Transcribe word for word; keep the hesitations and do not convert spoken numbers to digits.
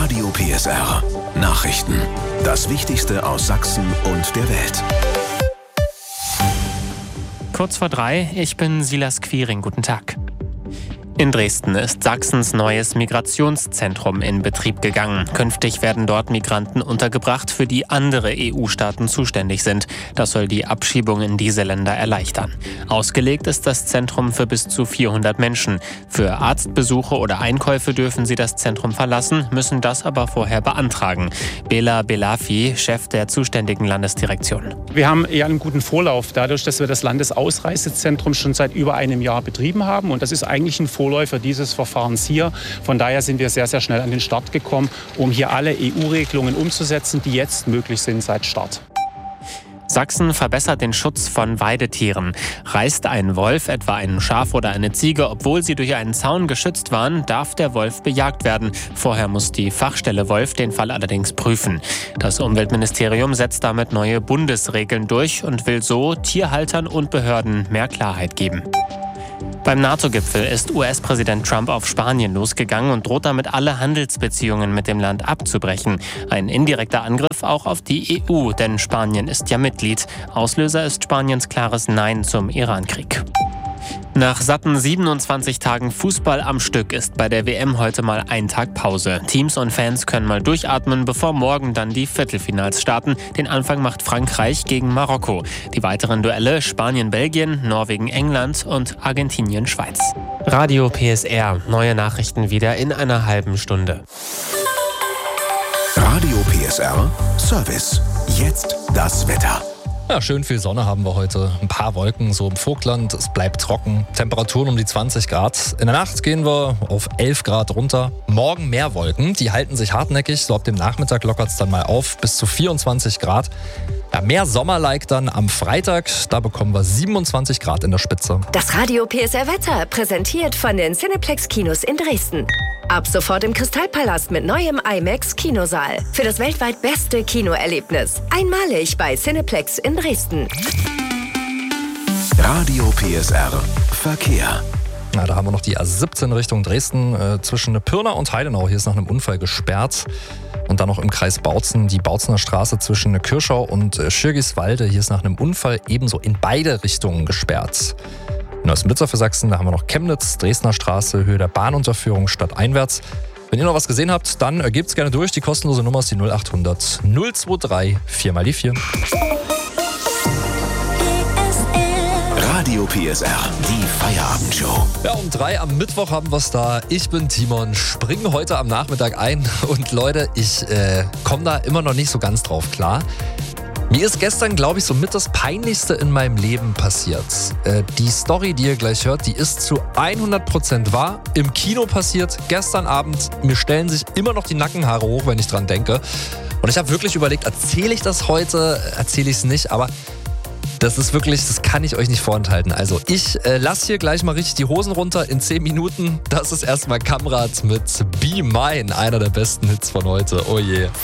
Radio P S R. Nachrichten. Das Wichtigste aus Sachsen und der Welt. Kurz vor drei, ich bin Silas Quiring. Guten Tag. In Dresden ist Sachsens neues Migrationszentrum in Betrieb gegangen. Künftig werden dort Migranten untergebracht, für die andere E U-Staaten zuständig sind. Das soll die Abschiebung in diese Länder erleichtern. Ausgelegt ist das Zentrum für bis zu vierhundert Menschen. Für Arztbesuche oder Einkäufe dürfen sie das Zentrum verlassen, müssen das aber vorher beantragen. Bela Belafi, Chef der zuständigen Landesdirektion. Wir haben eher einen guten Vorlauf, dadurch, dass wir das Landesausreisezentrum schon seit über einem Jahr betrieben haben. Und das ist eigentlich ein Vorläufer dieses Verfahrens hier. Von daher sind wir sehr, sehr schnell an den Start gekommen, um hier alle E U-Regelungen umzusetzen, die jetzt möglich sind seit Start. Sachsen verbessert den Schutz von Weidetieren. Reißt ein Wolf etwa ein Schaf oder eine Ziege, obwohl sie durch einen Zaun geschützt waren, darf der Wolf bejagt werden. Vorher muss die Fachstelle Wolf den Fall allerdings prüfen. Das Umweltministerium setzt damit neue Bundesregeln durch und will so Tierhaltern und Behörden mehr Klarheit geben. Beim NATO-Gipfel ist U S-Präsident Trump auf Spanien losgegangen und droht damit, alle Handelsbeziehungen mit dem Land abzubrechen. Ein indirekter Angriff auch auf die E U, denn Spanien ist ja Mitglied. Auslöser ist Spaniens klares Nein zum Iran-Krieg. Nach satten siebenundzwanzig Tagen Fußball am Stück ist bei der W M heute mal ein Tag Pause. Teams und Fans können mal durchatmen, bevor morgen dann die Viertelfinals starten. Den Anfang macht Frankreich gegen Marokko. Die weiteren Duelle Spanien-Belgien, Norwegen-England und Argentinien-Schweiz. Radio P S R, neue Nachrichten wieder in einer halben Stunde. Radio P S R Service. Jetzt das Wetter. Ja, schön viel Sonne haben wir heute. Ein paar Wolken so im Vogtland. Es bleibt trocken. Temperaturen um die zwanzig Grad. In der Nacht gehen wir auf elf Grad runter. Morgen mehr Wolken. Die halten sich hartnäckig. So ab dem Nachmittag lockert es dann mal auf. Bis zu vierundzwanzig Grad. Ja, mehr Sommerlike dann am Freitag. Da bekommen wir siebenundzwanzig Grad in der Spitze. Das Radio P S R Wetter präsentiert von den Cineplex Kinos in Dresden. Ab sofort im Kristallpalast mit neuem IMAX Kinosaal. Für das weltweit beste Kinoerlebnis. Einmalig bei Cineplex in Dresden. Radio P S R Verkehr. Na, da haben wir noch die A siebzehn Richtung Dresden äh, zwischen Pirna und Heidenau. Hier ist nach einem Unfall gesperrt. Und dann noch im Kreis Bautzen die Bautzener Straße zwischen Kirschau und äh, Schirgiswalde. Hier ist nach einem Unfall ebenso in beide Richtungen gesperrt. In Neuss-Münster für Sachsen, da haben wir noch Chemnitz, Dresdner Straße, Höhe der Bahnunterführung stadteinwärts. Wenn ihr noch was gesehen habt, dann äh, gebt's gerne durch. Die kostenlose Nummer ist die null achthundert null drei drei vier mal die vier. Radio P S R, die Feierabendshow. Ja, um drei am Mittwoch haben wir es da. Ich bin Timon, springe heute am Nachmittag ein. Und Leute, ich äh, komme da immer noch nicht so ganz drauf klar. Mir ist gestern, glaube ich, so mit das Peinlichste in meinem Leben passiert. Äh, die Story, die ihr gleich hört, die ist zu hundert Prozent wahr. Im Kino passiert, gestern Abend. Mir stellen sich immer noch die Nackenhaare hoch, wenn ich dran denke. Und ich habe wirklich überlegt, erzähle ich das heute, erzähle ich es nicht, aber das ist wirklich, das kann ich euch nicht vorenthalten. Also ich äh, lasse hier gleich mal richtig die Hosen runter in zehn Minuten. Das ist erstmal Kamrat mit Be Mine, einer der besten Hits von heute. Oh je.